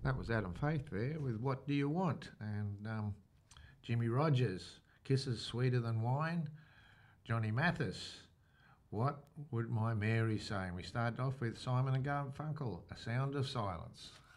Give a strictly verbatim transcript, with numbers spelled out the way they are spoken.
That was Adam Faith there with What Do You Want? And um, Jimmy Rogers, Kisses Sweeter Than Wine. Johnny Mathis, What Would My Mary Say? And we started off with Simon and Garfunkel, A Sound of Silence.